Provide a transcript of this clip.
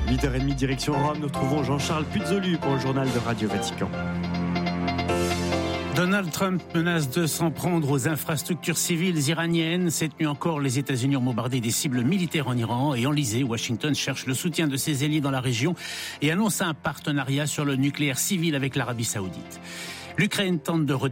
8h30, direction Rome, nous retrouvons Jean-Charles Puzolu pour le journal de Radio Vatican. Donald Trump menace de s'en prendre aux infrastructures civiles iraniennes. Cette nuit encore, les États-Unis ont bombardé des cibles militaires en Iran et enlisé. Washington cherche le soutien de ses alliés dans la région et annonce un partenariat sur le nucléaire civil avec l'Arabie Saoudite. L'Ukraine tente de